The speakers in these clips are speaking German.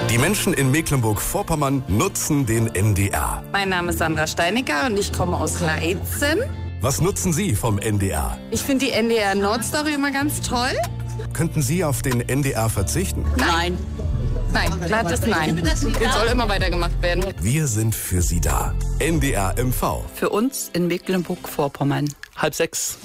Die Menschen in Mecklenburg-Vorpommern nutzen den NDR. Mein Name ist Sandra Steinecker und ich komme aus Leitzen. Was nutzen Sie vom NDR? Ich finde die NDR Nordstory immer ganz toll. Könnten Sie auf den NDR verzichten? Nein. Nein, glattes Nein. Das soll immer weitergemacht werden. Wir sind für Sie da. NDR MV. Für uns in Mecklenburg-Vorpommern. 5:30.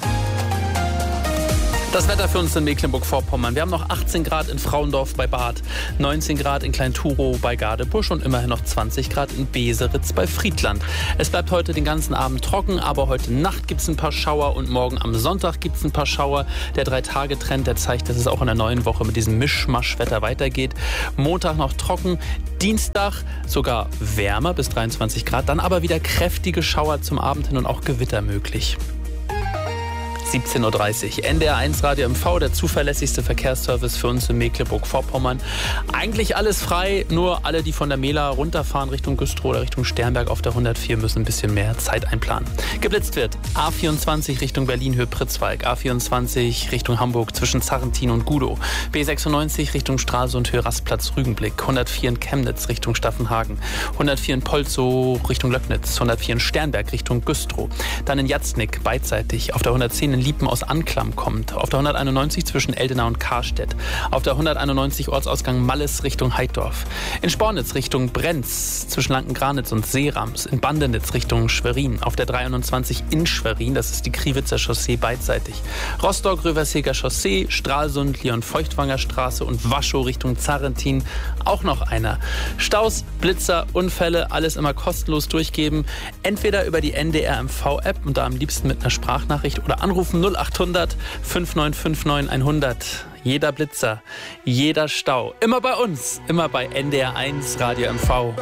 Das Wetter für uns in Mecklenburg-Vorpommern. Wir haben noch 18 Grad in Frauendorf bei Barth, 19 Grad in Klein-Turow bei Gadebusch und immerhin noch 20 Grad in Beseritz bei Friedland. Es bleibt heute den ganzen Abend trocken, aber heute Nacht gibt es ein paar Schauer und morgen am Sonntag gibt es ein paar Schauer. Der 3-Tage-Trend, der zeigt, dass es auch in der neuen Woche mit diesem Mischmasch-Wetter weitergeht. Montag noch trocken, Dienstag sogar wärmer bis 23 Grad, dann aber wieder kräftige Schauer zum Abend hin und auch Gewitter möglich. 17:30 Uhr. NDR 1 Radio MV, der zuverlässigste Verkehrsservice für uns in Mecklenburg-Vorpommern. Eigentlich alles frei, nur alle, die von der Mehla runterfahren Richtung Güstrow oder Richtung Sternberg auf der 104, müssen ein bisschen mehr Zeit einplanen. Geblitzt wird A24 Richtung Berlin-Höhe Pritzwalk, A24 Richtung Hamburg zwischen Zarrentin und Gudow, B96 Richtung Stralsund-Höhe Rastplatz Rügenblick, 104 in Chemnitz Richtung Staffenhagen, 104 in Polzow Richtung Löcknitz, 104 in Sternberg Richtung Güstrow, dann in Jatznick beidseitig, auf der 110 in Liepen aus Anklam kommt, auf der 191 zwischen Eldenau und Karstedt, auf der 191 Ortsausgang Malles Richtung Heidorf, in Spornitz Richtung Brenz zwischen Lankengranitz und Seerams, in Bandenitz Richtung Schwerin, auf der 321 in Schwerin, das ist die Kriwitzer Chaussee beidseitig, Rostock-Röverseger Chaussee, Stralsund, Leon-Feuchtwanger Straße und Waschow Richtung Zarrentin auch noch einer. Staus, Blitzer, Unfälle, alles immer kostenlos durchgeben, entweder über die NDR MV-App und da am liebsten mit einer Sprachnachricht oder anrufen 0800 5959 100. Jeder Blitzer, jeder Stau. Immer bei uns, immer bei NDR 1 Radio MV.